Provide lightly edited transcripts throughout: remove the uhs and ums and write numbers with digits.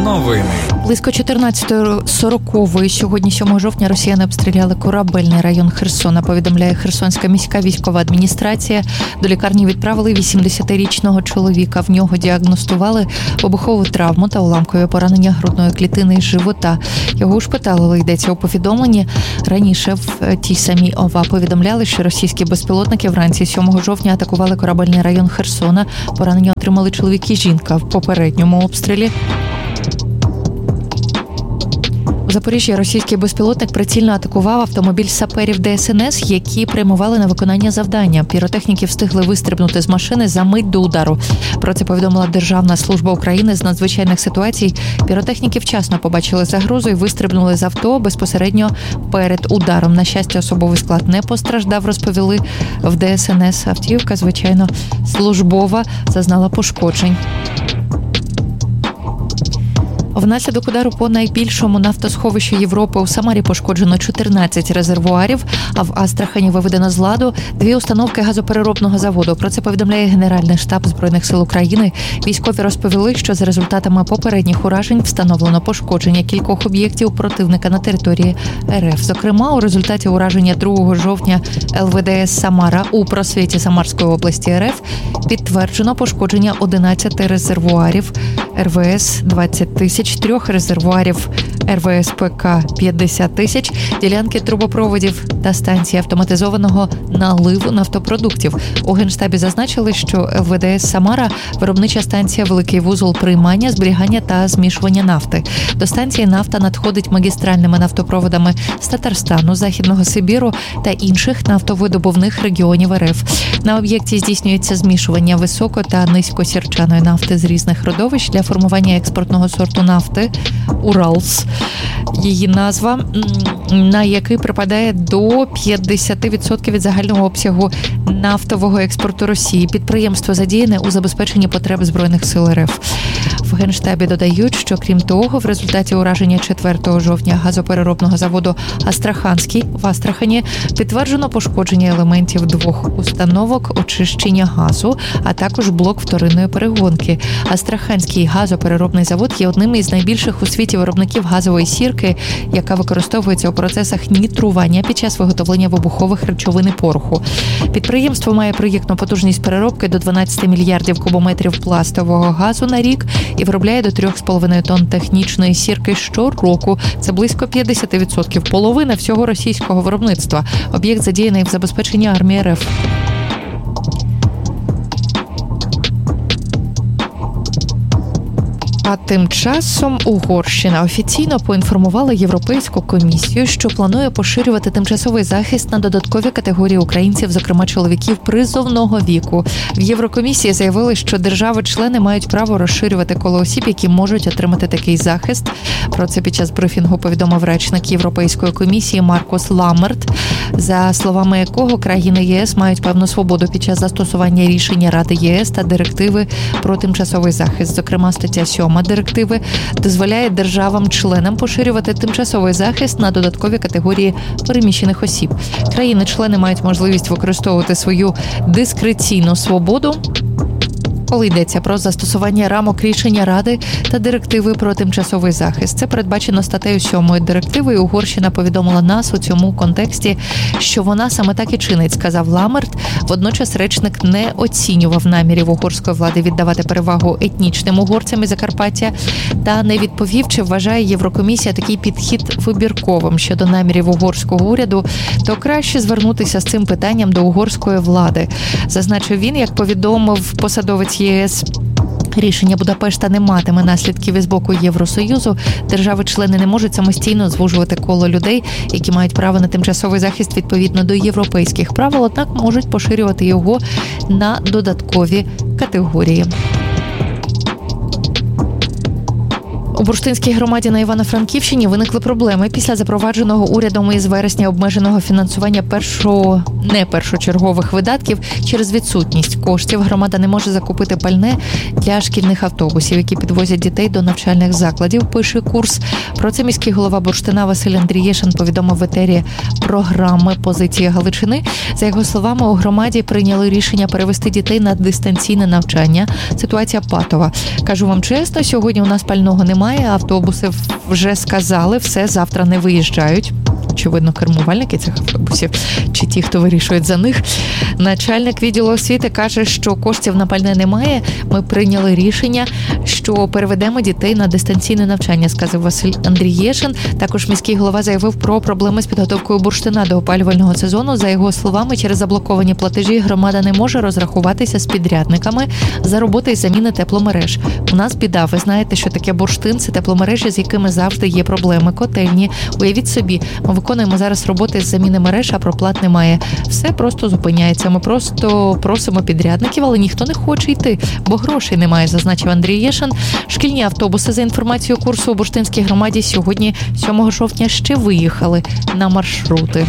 Новини. Близько 14:40 сьогодні, 7 жовтня, росіяни обстріляли Корабельний район Херсона, повідомляє Херсонська міська військова адміністрація. До лікарні відправили 80-річного чоловіка. В нього діагностували вибухову травму та уламкове поранення грудної клітини і живота. Його ушпиталили, йдеться у повідомленні. Раніше в тій самій ОВА повідомляли, що російські безпілотники вранці 7 жовтня атакували Корабельний район Херсона. Поранення отримали чоловік і жінка в попередньому обстрілі. У Запоріжжі російський безпілотник прицільно атакував автомобіль саперів ДСНС, які прямували на виконання завдання. Піротехніки встигли вистрибнути з машини за мить до удару. Про це повідомила Державна служба України з надзвичайних ситуацій. Піротехніки вчасно побачили загрозу і вистрибнули з авто безпосередньо перед ударом. На щастя, особовий склад не постраждав, розповіли в ДСНС. Автівка, звичайно, службова, зазнала пошкоджень. Внаслідок удару по найбільшому нафтосховищу Європи у Самарі пошкоджено 14 резервуарів, а в Астрахані виведено з ладу 2 установки газопереробного заводу. Про це повідомляє Генеральний штаб Збройних сил України. Військові розповіли, що за результатами попередніх уражень встановлено пошкодження кількох об'єктів противника на території РФ. Зокрема, у результаті ураження 2 жовтня ЛВДС «Самара» у просвіті Самарської області РФ підтверджено пошкодження 11 резервуарів РВС 20 тисяч, 3 резервуарів РВС-ПК 50 тисяч, ділянки трубопроводів та станції автоматизованого наливу нафтопродуктів. У Генштабі зазначили, що ЛВДС «Самара» – виробнича станція «Великий вузол» приймання, зберігання та змішування нафти. До станції нафта надходить магістральними нафтопроводами з Татарстану, Західного Сибіру та інших нафтовидобувних регіонів РФ. На об'єкті здійснюється змішування високо- та низькосірчаної нафти з різних родовищ для формування експортного сорту нафти «Уралс». Її назва, на який припадає до 50% від загального обсягу нафтового експорту Росії. Підприємство задіяне у забезпеченні потреб Збройних сил РФ. В Генштабі додають, що крім того, в результаті ураження 4 жовтня газопереробного заводу «Астраханський» в Астрахані підтверджено пошкодження елементів 2 установок очищення газу, а також блок вторинної перегонки. Астраханський газопереробний завод є одним із найбільших у світі виробників газової сірки, яка використовується у процесах нітрування під час виготовлення вибухових речовин і пороху. Підприємство має проєктну потужність переробки до 12 мільярдів кубометрів пластового газу на рік і виробляє до 3,5 тонн технічної сірки щороку. Це близько 50%, половина всього російського виробництва. Об'єкт задіяний в забезпеченні армії РФ. А тим часом Угорщина офіційно поінформувала Європейську комісію, що планує поширювати тимчасовий захист на додаткові категорії українців, зокрема чоловіків призовного віку. В Єврокомісії заявили, що держави-члени мають право розширювати коло осіб, які можуть отримати такий захист. Про це під час брифінгу повідомив речник Європейської комісії Маркус Ламмерт, за словами якого країни ЄС мають певну свободу під час застосування рішення Ради ЄС та директиви про тимчасовий захист. Зокрема, стаття 7 директиви дозволяє державам-членам поширювати тимчасовий захист на додаткові категорії переміщених осіб. Країни-члени мають можливість використовувати свою дискреційну свободу, коли йдеться про застосування рамок рішення Ради та директиви про тимчасовий захист. Це передбачено статтею 7 директиви, і Угорщина повідомила нас у цьому контексті, що вона саме так і чинить, сказав Ламмерт. Водночас речник не оцінював намірів угорської влади віддавати перевагу етнічним угорцям із Закарпаття та не відповів, чи вважає Єврокомісія такий підхід вибірковим щодо намірів угорського уряду, то краще звернутися з цим питанням до угорської влади. Зазначив він, як повідомив посадовець ЄС, рішення Будапешта не матиме наслідків із боку Євросоюзу. Держави-члени не можуть самостійно звужувати коло людей, які мають право на тимчасовий захист відповідно до європейських правил, однак можуть поширювати його на додаткові категорії. У Бурштинській громаді на Івано-Франківщині виникли проблеми після запровадженого урядом із вересня обмеженого фінансування першого не першочергових видатків через відсутність коштів громада не може закупити пальне для шкільних автобусів, які підвозять дітей до навчальних закладів, пише Курс. Про це міський голова Бурштина Василь Андрієшин повідомив в етері програми «Позиція Галичини». За його словами, у громаді прийняли рішення перевести дітей на дистанційне навчання. Ситуація патова. Кажу вам чесно, сьогодні у нас пального немає, автобуси вже сказали, все, завтра не виїжджають. Очевидно, кермувальники цих автобусів чи ті, хто вирішує за них. Начальник відділу освіти каже, що коштів на пальне немає. Ми прийняли рішення, що переведемо дітей на дистанційне навчання, сказав Василь Андрієшин. Також міський голова заявив про проблеми з підготовкою Бурштина до опалювального сезону. За його словами, через заблоковані платежі громада не може розрахуватися з підрядниками за роботи із заміни тепломереж. У нас біда. Ви знаєте, що таке Бурштин – це тепломережі, з якими завжди є проблеми. Котельні. Уявіть собі, ми виконуємо зараз роботи з заміни мереж, а проплат немає. Все просто зупиняється. Ми просто просимо підрядників, але ніхто не хоче йти, бо грошей немає, зазначив Андрієшин. Шкільні автобуси, за інформацією Курсу, у Бурштинській громаді сьогодні, 7 жовтня, ще виїхали на маршрути.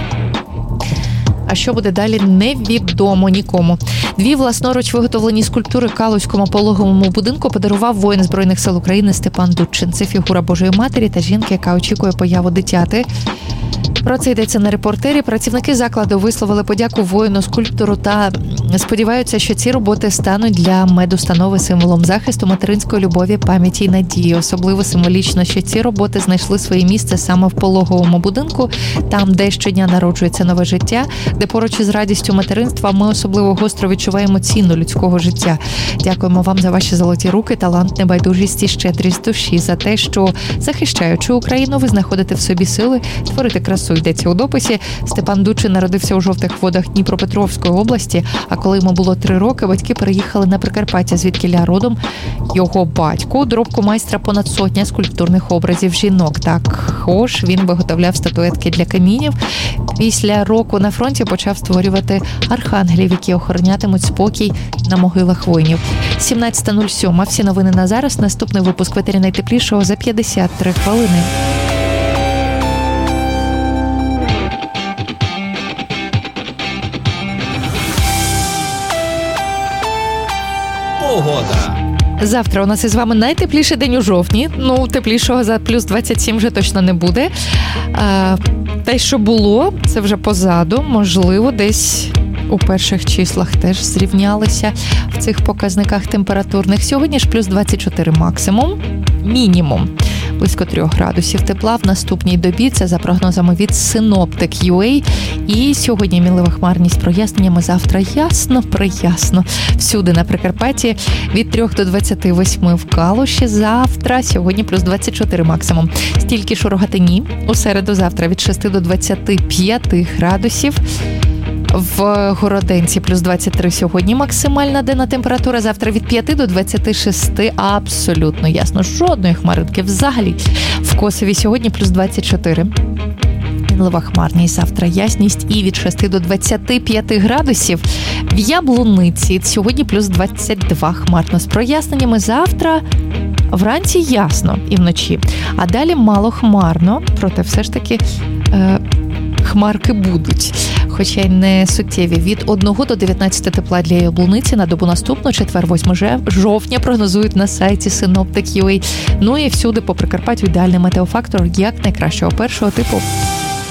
А що буде далі, невідомо нікому. 2 власноруч виготовлені скульптури Калузькому пологовому будинку подарував воїн Збройних сил України Степан Дудчин. Це фігура Божої Матері та жінки, яка очікує появу дитяти. Про це йдеться на «Репортері». Працівники закладу висловили подяку воїну-скульптору та сподіваються, що ці роботи стануть для медустанови символом захисту материнської любові, пам'яті і надії. Особливо символічно, що ці роботи знайшли своє місце саме в пологовому будинку, там, де щодня народжується нове життя, де поруч із радістю материнства ми особливо гостро відчуваємо ціну людського життя. Дякуємо вам за ваші золоті руки, талант, небайдужість і щедрість душі, за те, що, захищаючи Україну, ви знаходите в собі сили творити красу. Йдеться у дописі. Степан Дудчин народився у Жовтих Водах Дніпропетровської області, а коли йому було 3 роки, батьки переїхали на Прикарпаття, звідкіля родом його батько. У доробку майстра понад 100 скульптурних образів жінок. Також він виготовляв статуетки для камінів. Після року на фронті почав створювати архангелів, які охоронятимуть спокій на могилах воїнів. 17:07. Всі новини на зараз. Наступний випуск «Ветері найтеплішого» за 53 хвилини. Погода. Завтра у нас із вами найтепліший день у жовтні. Теплішого за плюс 27 вже точно не буде. Те, що було, це вже позаду. Можливо, десь у перших числах теж зрівнялися в цих показниках температурних. Сьогодні ж плюс 24 максимум, мінімум. Близько 3 градусів тепла в наступній добі. Це за прогнозами від Synoptic.ua. І сьогодні мінлива хмарність з проясненнями. Завтра ясно, приясно. Всюди на Прикарпатті від 3 до 28 в Калуші. Завтра, сьогодні плюс 24 максимум. Стільки ж у Рогатині. У середу завтра від 6 до 25 градусів. В Городенці плюс 23 сьогодні максимальна денна температура. Завтра від 5 до 26 абсолютно ясно. Жодної хмаринки взагалі. В Косові сьогодні плюс 24. Мінлива хмарність, завтра ясність і від 6 до 25 градусів. В Яблуниці сьогодні плюс 22 хмарно з проясненнями. Завтра вранці ясно і вночі. А далі мало хмарно, проте все ж таки хмарки будуть. Хоча й не суттєві. Від 1 до 19 тепла для Яблуниці на добу наступну, четвер, 8 жовтня, прогнозують на сайті Synoptic.ua. І всюди по Прикарпаттю ідеальний метеофактор як найкращого першого типу.